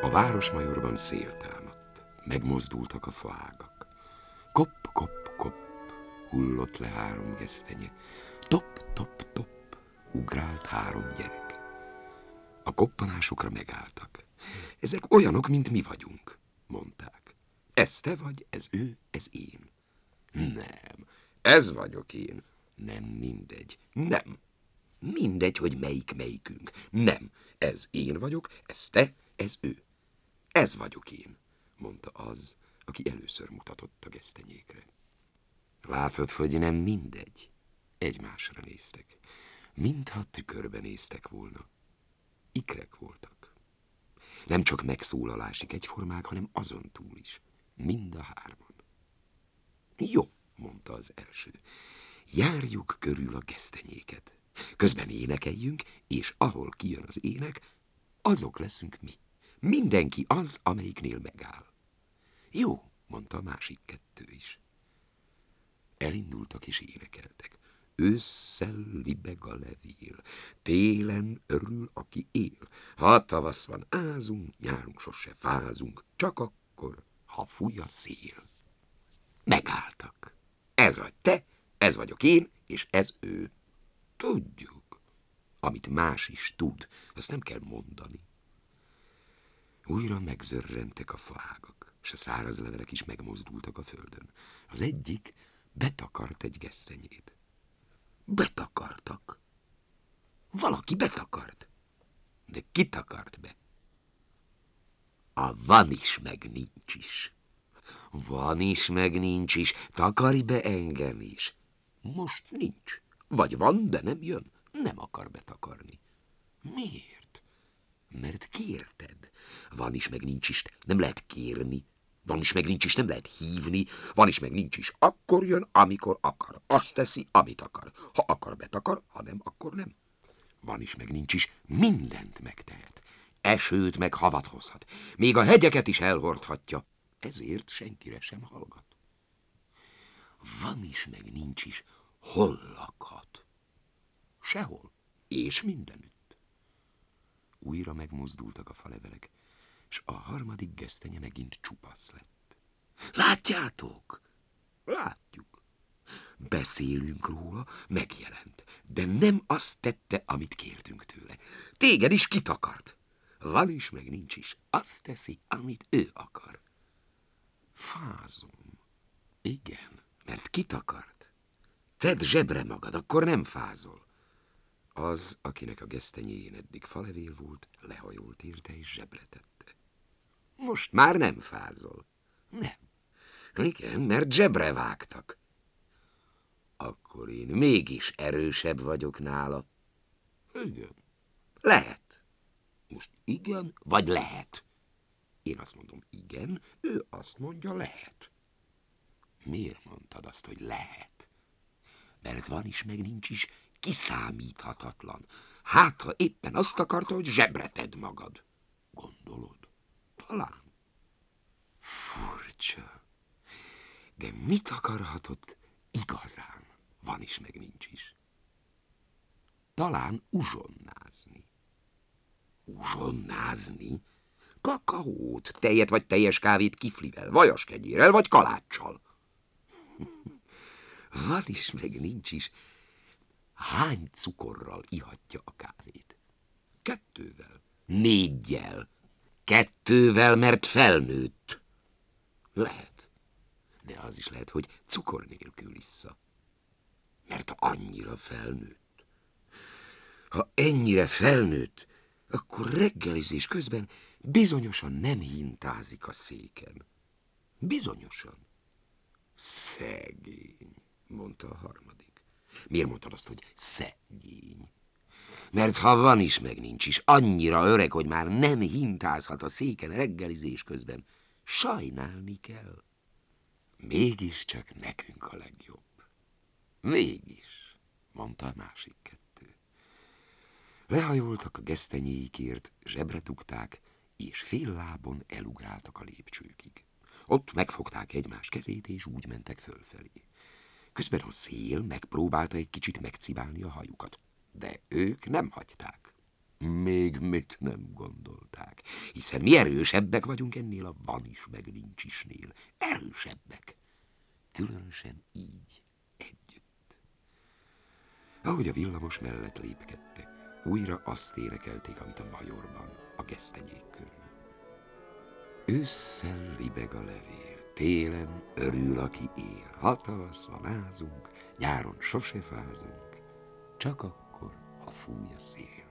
A városmajorban szél támadt, megmozdultak a faágak. Kopp, kopp, kopp, hullott le 3 gesztenye. Top, top, top, ugrált 3 gyerek. A koppanásokra megálltak. Ezek olyanok, mint mi vagyunk, mondták. Ez te vagy, ez ő, ez én. Nem, ez vagyok én. Nem mindegy. Nem. Mindegy, hogy melyikünk. Nem, ez én vagyok, ez te, ez ő. Ez vagyok én, mondta az, aki először mutatott a gesztenyékre. Látod, hogy nem mindegy? Egymásra néztek, mintha tükörbe néztek volna. Ikrek voltak. Nem csak megszólalásig egyformák, hanem azon túl is. Mind a 3-an. Jó, mondta az első. Járjuk körül a gesztenyéket. Közben énekeljünk, és ahol kijön az ének, azok leszünk mi. Mindenki az, amelyiknél megáll. Jó, mondta a másik 2 is. Elindultak és énekeltek. Ősszel libeg a levél, télen örül, aki él. Ha tavasz van, ázunk, nyárunk sose fázunk, csak akkor, ha fúj a szél. Megálltak. Ez vagy te, ez vagyok én, és ez ő. Tudjuk. Amit más is tud, azt nem kell mondani. Újra megzörrentek a faágak, és a száraz levelek is megmozdultak a földön. Az egyik betakart egy gesztenyét. Betakartak. Valaki betakart. De ki takart be? A van is, meg nincs is. Van is, meg nincs is. Takarj be engem is. Most nincs. Vagy van, de nem jön. Nem akar betakarni. Miért? Mert kérted. Van is, meg nincs is. Nem lehet kérni. Van is, meg nincs is. Nem lehet hívni. Van is, meg nincs is. Akkor jön, amikor akar. Azt teszi, amit akar. Ha akar, betakar, ha nem, akkor nem. Van is, meg nincs is. Mindent megtehet. Esőt meg havat hozhat. Még a hegyeket is elhordhatja. Ezért senkire sem hallgat. Van is, meg nincs is. Hol lakhat? Sehol. És mindenütt. Újra megmozdultak a falevelek, és a 3. gesztenye megint csupasz lett. Látjátok? Látjuk. Beszélünk róla, megjelent, de nem azt tette, amit kértünk tőle. Téged is kitakart. Van is, meg nincs is. Azt teszi, amit ő akar. Fázom. Igen, mert kitakart. Tedd zsebre magad, akkor nem fázol. Az, akinek a gesztenyéjén eddig falevél volt, lehajolt érte és zsebre tette. Most már nem fázol. Nem. Igen, mert zsebre vágtak. Akkor én mégis erősebb vagyok nála. Igen. Lehet. Most igen, vagy lehet? Én azt mondom igen, ő azt mondja lehet. Miért mondtad azt, hogy lehet? Mert van is, meg nincs is, kiszámíthatatlan. Hát, ha éppen azt akarta, hogy zsebre tedd magad. Gondolod? Talán. Furcsa. De mit akarhatott igazán? Van is, meg nincs is. Talán uzsonnázni. Uzsonnázni? Kakaót, tejet vagy teljes kávét kiflivel, vajaskenyérrel vagy kaláccsal. Van is, meg nincs is. Hány cukorral ihatja a kávét? 2-vel. 4-jel. 2-vel, mert felnőtt. Lehet. De az is lehet, hogy cukor nélkül issza. Mert annyira felnőtt. Ha ennyire felnőtt, akkor reggelizés közben bizonyosan nem hintázik a széken. Bizonyosan. Szegény, mondta a 3. Miért mondtad azt, hogy szegény? Mert ha van is, meg nincs is, annyira öreg, hogy már nem hintázhat a széken reggelizés közben, sajnálni kell. Mégiscsak nekünk a legjobb. Mégis, mondta a másik 2. Lehajoltak a gesztenyéikért, zsebre dugták, és fél lábon elugráltak a lépcsőkig. Ott megfogták egymás kezét, és úgy mentek fölfelé. Közben a szél megpróbálta egy kicsit megcibálni a hajukat, de ők nem hagyták. Még mit nem gondolták, hiszen mi erősebbek vagyunk ennél a van is, meg nincs isnél. Erősebbek. Különösen így, együtt. Ahogy a villamos mellett lépkedtek, újra azt énekelték, amit a majorban, a gesztenyék körül. Ősszel libeg a levél, télen örül, aki él. Ha tavasz van, ázunk, nyáron sose fázunk, csak akkor, ha fúj a szél.